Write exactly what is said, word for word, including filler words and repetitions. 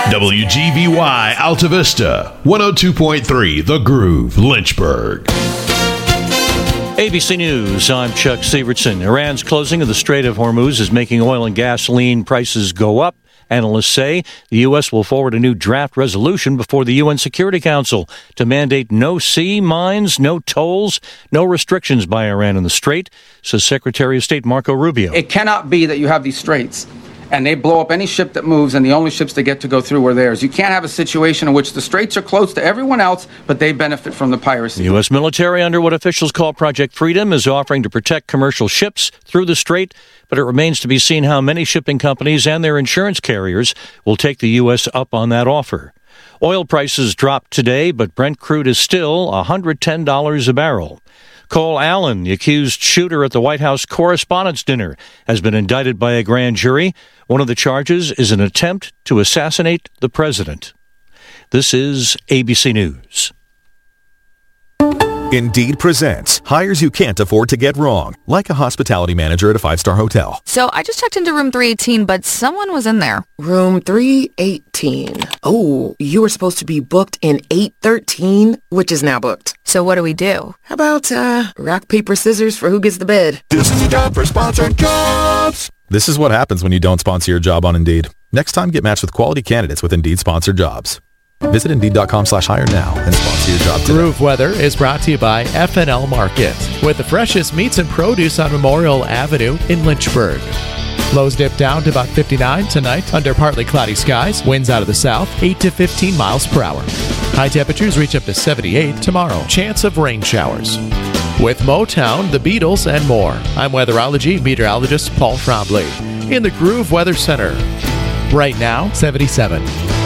W G V Y Alta Vista, one oh two point three The Groove, Lynchburg. A B C News, I'm Chuck Sievertson. Iran's closing of the Strait of Hormuz is making oil and gasoline prices go up. Analysts say the U S will forward a new draft resolution before the U N Security Council to mandate no sea mines, no tolls, no restrictions by Iran in the strait, says Secretary of State Marco Rubio. It cannot be that you have these straits and they blow up any ship that moves, and the only ships that get to go through are theirs. You can't have a situation in which the straits are closed to everyone else, but they benefit from the piracy. The U S military, under what officials call Project Freedom, is offering to protect commercial ships through the strait, but it remains to be seen how many shipping companies and their insurance carriers will take the U S up on that offer. Oil prices dropped today, but Brent crude is still one hundred ten dollars a barrel. Cole Allen, the accused shooter at the White House Correspondents' Dinner, has been indicted by a grand jury. One of the charges is an attempt to assassinate the president. This is A B C News. Indeed presents hires you can't afford to get wrong, like a hospitality manager at a five-star hotel. So I just checked into room three eighteen, but someone was in there. Room three eighteen. Oh, you were supposed to be booked in eight thirteen, which is now booked. So what do we do? How about uh, rock, paper, scissors for who gets the bed? This is time for sponsored jobs. This is what happens when you don't sponsor your job on Indeed. Next time, get matched with quality candidates with Indeed sponsored jobs. Visit Indeed.com slash hire now and sponsor your job today. Groove Weather is brought to you by F and L Market, with the freshest meats and produce on Memorial Avenue in Lynchburg. Lows dip down to about fifty-nine tonight under partly cloudy skies. Winds out of the south, eight to fifteen miles per hour. High temperatures reach up to seventy-eight tomorrow. Chance of rain showers. With Motown, the Beatles, and more. I'm weatherology meteorologist Paul Trombley in the Groove Weather Center. Right now, seventy-seven.